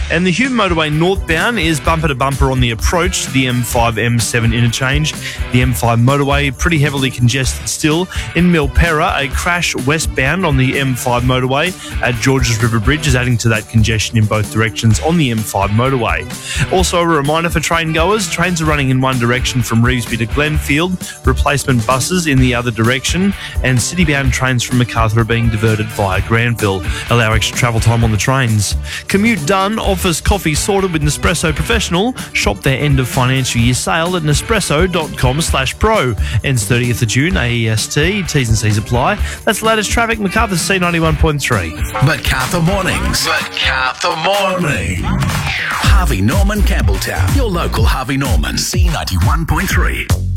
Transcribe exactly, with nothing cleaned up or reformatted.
And the Hume Motorway northbound is bumper to bumper on the approach to the M five M seven interchange. The M five motorway pretty heavily congested still. In Milperra, a crash westbound on the M five motorway at Georges River Bridge is adding to that congestion in both directions on the M five motorway. Also, a reminder for train goers, trains are running in one direction from Revesby to Glenfield, replacement buses in the other direction, and city-bound trains from Macarthur are being diverted via Granville. Allow extra travel time on the trains. Commute done. Office coffee sorted with Nespresso Professional. Shop their end of financial year sale at nespresso.com slash pro. Ends thirtieth of June, A E S T. T's and C's apply. That's the latest traffic. Macarthur C ninety-one point three. Macarthur Mornings. Macarthur Morning. Harvey Norman Campbelltown. Your local Harvey Norman. C ninety-one point three.